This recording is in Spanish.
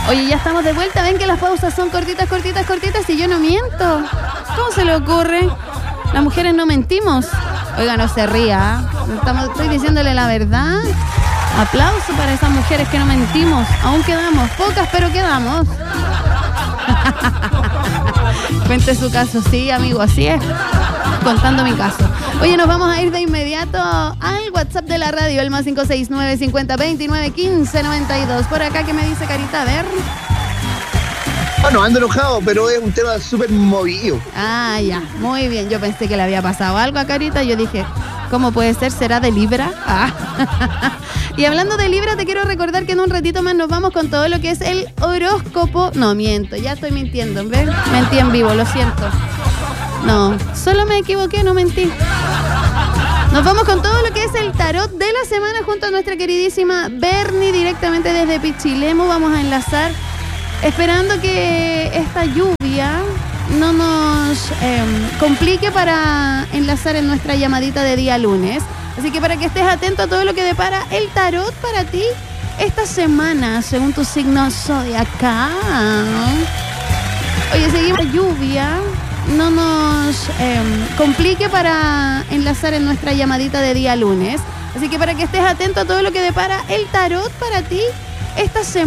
Oye, ya estamos de vuelta. Ven que las pausas son cortitas y yo no miento. ¿Cómo se le ocurre? Las mujeres no mentimos. Oiga, no se ría. Estoy diciéndole la verdad. Aplauso para esas mujeres que no mentimos. Aún quedamos, pocas, pero quedamos. Cuente su caso, sí, amigo, así es. Contando mi caso. Oye, nos vamos a ir de inmediato al WhatsApp de la radio, el más 569 50 29 15 92. Por acá, ¿qué me dice Carita? A ver. Bueno, ando enojado, pero es un tema súper movido. Ah, ya, muy bien. Yo pensé que le había pasado algo a Carita. Yo dije, ¿cómo puede ser? ¿Será de Libra? Ah. Y hablando de Libra, te quiero recordar que en un ratito más nos vamos con todo lo que es el horóscopo. No, miento, ya estoy mintiendo, ¿ves? Mentí en vivo, lo siento. No, solo me equivoqué, no mentí. Nos vamos con todo lo que es el tarot de la semana junto a nuestra queridísima Bernie, directamente desde Pichilemu. Vamos a enlazar, esperando que esta lluvia no nos complique para enlazar en nuestra llamadita de día lunes. Así que para que estés atento a todo lo que depara el tarot para ti esta semana, según tu signo zodiacal. Oye, seguimos. La lluvia no nos complique para enlazar en nuestra llamadita de día lunes. Así que para que estés atento a todo lo que depara el tarot para ti esta semana.